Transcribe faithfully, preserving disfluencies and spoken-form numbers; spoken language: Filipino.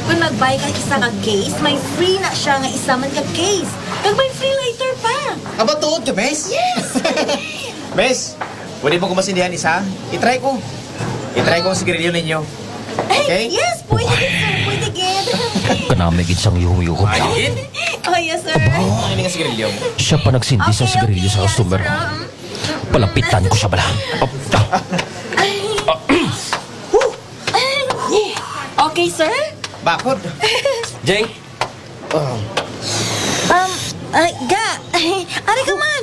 kung nag-buy ka isa ka case, may free na siya nga isa man ka case. Kag may free lighter pa. Aba, tuod ka, Bes? Yes! Bes, pwede mo kumasindihan isa? I-try ko. I-try ko ang sigarilyo ninyo. Okay? Ay, yes, pwede gid, sir. Pwede gid. Kanamigid siyang yuhuyuhod niya. Ayun. Oh, yes, sir. Ano nga sigarilyo mo? Siya pa nagsindi sa sigarilyo sa yes, customer. sir. Um, Palapitan ko siya bala. Op, ah. Okay, sir? Bakod. Jay, Um, ay, ga. Ari ka man.